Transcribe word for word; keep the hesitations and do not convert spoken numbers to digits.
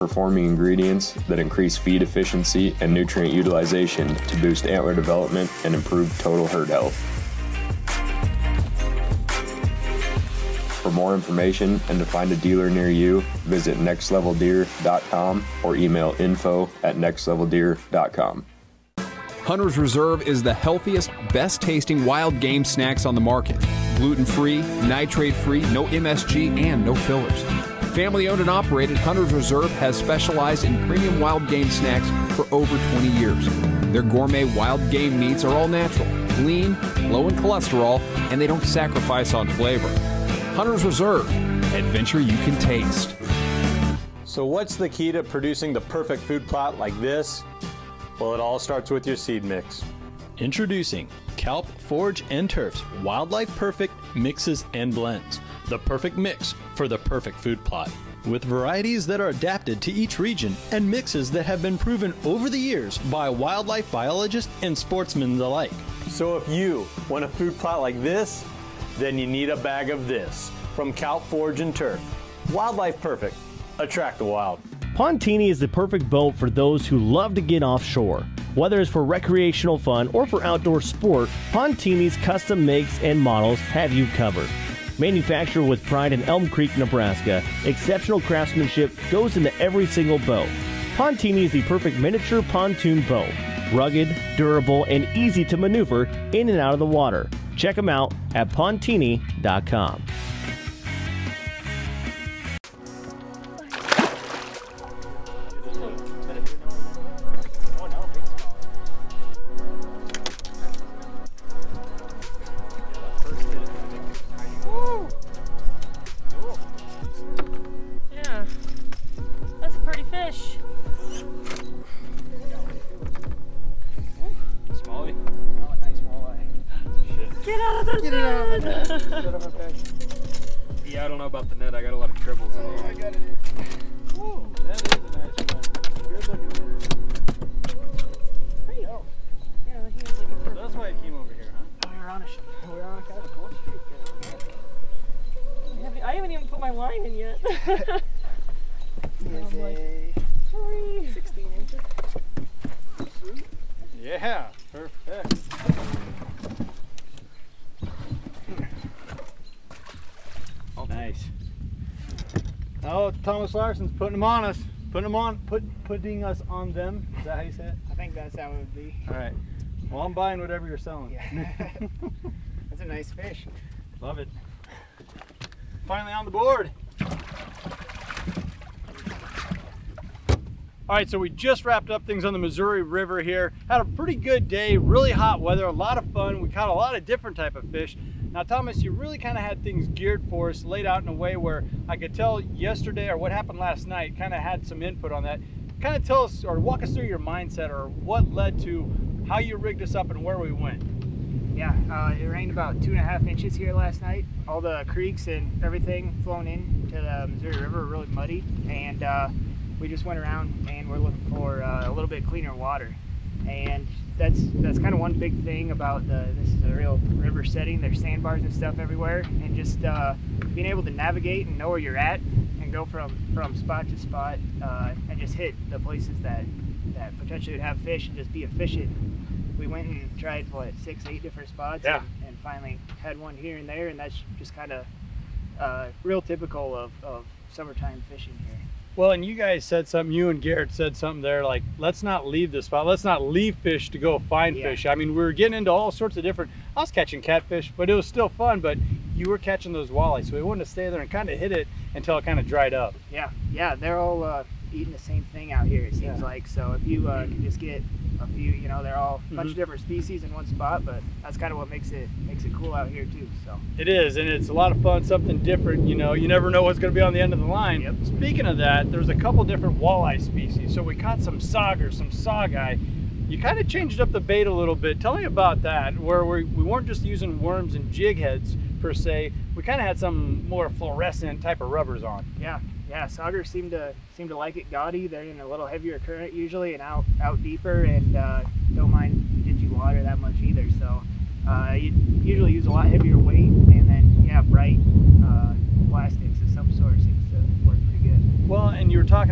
performing ingredients that increase feed efficiency and nutrient utilization to boost antler development and improve total herd health. For more information and to find a dealer near you, visit next level deer dot com or email info at next level deer dot com. Hunter's Reserve is the healthiest, best-tasting wild game snacks on the market. Gluten-free, nitrate-free, no M S G, and no fillers. Family-owned and operated, Hunter's Reserve has specialized in premium wild game snacks for over twenty years. Their gourmet wild game meats are all natural, lean, low in cholesterol, and they don't sacrifice on flavor. Hunter's Reserve, adventure you can taste. So what's the key to producing the perfect food plot like this? Well, it all starts with your seed mix. Introducing Kalp, Forage, and Turf's Wildlife Perfect Mixes and Blends. The perfect mix for the perfect food plot. With varieties that are adapted to each region and mixes that have been proven over the years by wildlife biologists and sportsmen alike. So if you want a food plot like this, then you need a bag of this from Kalp, Forage, and Turf. Wildlife Perfect. Attract the wild. Pontini is the perfect boat for those who love to get offshore. Whether it's for recreational fun or for outdoor sport, Pontini's custom makes and models have you covered. Manufactured with pride in Elm Creek, Nebraska, exceptional craftsmanship goes into every single boat. Pontini is the perfect miniature pontoon boat. Rugged, durable, and easy to maneuver in and out of the water. Check them out at pontini dot com. Yeah, that's a pretty fish. Smallie? Oh, a nice walleye. Shit. Get out of the Get net! it out of the net. Get out of my bag. Yeah, I don't know about the net. I got a lot of triples in Oh, here. I got it. Whoa, that is a nice one. Good looking hitter. Hey. Yo. Yeah, he was like a perfect. That's why I came over here, huh? Oh, you're on a sh- We're on kind of cold street there. I haven't, I haven't even put my line in yet. Is a Sorry. sixteen incher. Sweet. Yeah, perfect. Nice. Oh, Thomas Larson's putting them on us. Putting them on, put, putting us on them. Is that how you say it? I think that's how it would be. All right. Well, I'm buying whatever you're selling. Yeah. That's a nice fish. Love it. Finally on the board. All right, so we just wrapped up things on the Missouri River here. Had a pretty good day, really hot weather, a lot of fun. We caught a lot of different type of fish. Now, Thomas, you really kind of had things geared for us, laid out in a way where I could tell yesterday or what happened last night, kind of had some input on that. Kind of tell us or walk us through your mindset or what led to how you rigged us up and where we went. Yeah, uh, it rained about two and a half inches here last night. All the creeks and everything flowing in to the Missouri River were really muddy, and uh, we just went around and we're looking for uh, a little bit cleaner water. And that's that's kind of one big thing about the, this is a real river setting. There's sandbars and stuff everywhere, and just uh, being able to navigate and know where you're at and go from, from spot to spot uh, and just hit the places that, that potentially would have fish and just be efficient. We went and tried, what, six, eight different spots, Yeah. and, and finally had one here and there, and that's just kind of uh, real typical of, of summertime fishing here. Well, and you guys said something, you and Garrett said something there, like, let's not leave the spot. Let's not leave fish to go find Yeah. fish. I mean, we were getting into all sorts of different, I was catching catfish, but it was still fun, but you were catching those walleyes. So we wanted to stay there and kind of hit it until it kind of dried up. Yeah, yeah, they're all uh, eating the same thing out here, it seems Yeah. like. So if you uh, can just get a few, you know, they're all a bunch Mhm. of different species in one spot, but that's kind of what makes it makes it cool out here too. So It is, and it's a lot of fun, something different, you know, you never know what's going to be on the end of the line. Yep. Speaking of that, there's a couple different walleye species. So we caught some sauger, some saugeye. You kind of changed up the bait a little bit. Tell me about that, where we, we weren't just using worms and jig heads per se. We kind of had some more fluorescent type of rubbers on. yeah, yeah, saugers seem to seem to like it gaudy. They're in a little heavier current usually and out out deeper, and uh, don't mind dingy water that much either. So uh, you usually use a lot heavier weight, and then yeah, bright uh, plastics of some sort seems to work pretty good. Well, and you were talking